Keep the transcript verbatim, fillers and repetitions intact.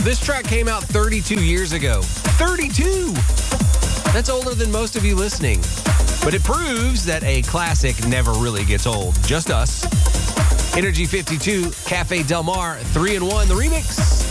this track came out thirty-two years ago. thirty-two! That's older than most of you listening. But it proves that a classic never really gets old. Just us. Energy fifty-two, Cafe Del Mar, three in one, the remix.